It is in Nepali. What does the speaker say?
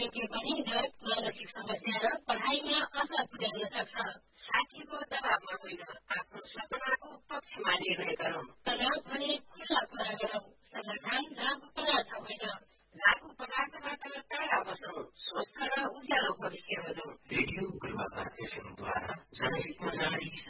यसले पनि डर, मानसिक समस्या र पढाइमा असर पुर्याउन सक्छ। साथीको दबावमा होइन, आफ्नो सपनाको पक्षमा निर्णय गरौँ। तनाव भने खुल्ला कुरा गरौँ, समाधान लागू पदार्थ होइन। लागू पदार्थबाट टाढा बसौँ, स्वस्थ र उज्यालो भविष्य रोजौँ। रेडियो पूर्वाधार एफएमद्वारा जनहितमा जारी